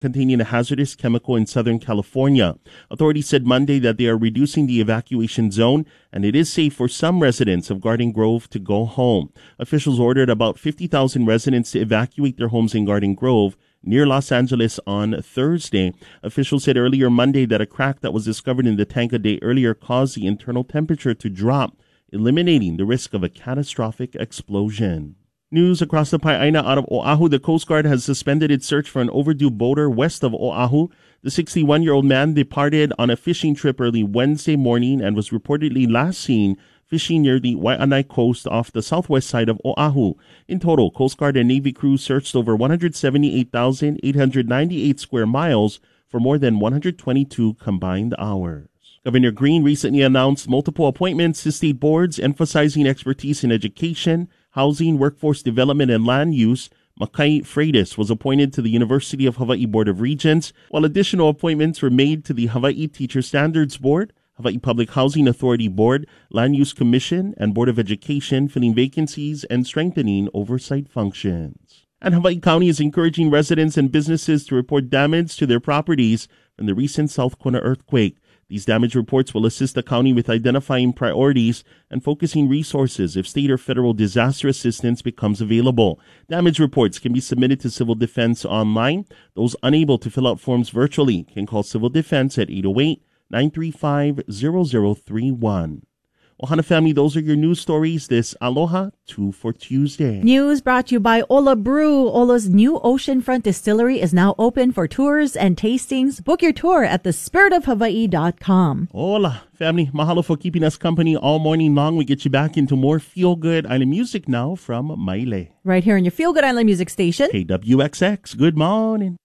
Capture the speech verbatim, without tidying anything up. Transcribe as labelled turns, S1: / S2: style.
S1: containing a hazardous chemical in Southern California. Authorities said Monday that they are reducing the evacuation zone, and it is safe for some residents of Garden Grove to go home. Officials ordered about fifty thousand residents to evacuate their homes in Garden Grove, near Los Angeles, on Thursday. Officials said earlier Monday that a crack that was discovered in the tank a day earlier caused the internal temperature to drop, eliminating the risk of a catastrophic explosion. News across the Pai'aina out of Oahu. The Coast Guard has suspended its search for an overdue boater west of Oahu. The sixty-one-year-old man departed on a fishing trip early Wednesday morning and was reportedly last seen fishing near the Waianae coast off the southwest side of Oahu. In total, Coast Guard and Navy crews searched over one hundred seventy-eight thousand eight hundred ninety-eight square miles for more than one hundred twenty-two combined hours. Governor Green recently announced multiple appointments to state boards emphasizing expertise in education, housing, workforce development, and land use. Makai Freitas was appointed to the University of Hawaii Board of Regents, while additional appointments were made to the Hawaii Teacher Standards Board, Hawaii Public Housing Authority Board, Land Use Commission, and Board of Education, filling vacancies and strengthening oversight functions. And Hawaii County is encouraging residents and businesses to report damage to their properties from the recent South Kona earthquake. These damage reports will assist the county with identifying priorities and focusing resources if state or federal disaster assistance becomes available. Damage reports can be submitted to Civil Defense online. Those unable to fill out forms virtually can call Civil Defense at eight oh eight, nine three five, zero zero three one. Ohana family, those are your news stories this Aloha two for Tuesday.
S2: News brought to you by Ola Brew. Ola's new oceanfront distillery is now open for tours and tastings. Book your tour at the spirit of hawaii dot com.
S1: Hola, family. Mahalo for keeping us company all morning long. We get you back into more feel-good island music now from Maile.
S2: Right here on your Feel Good Island Music Station.
S1: K W X X. Good morning.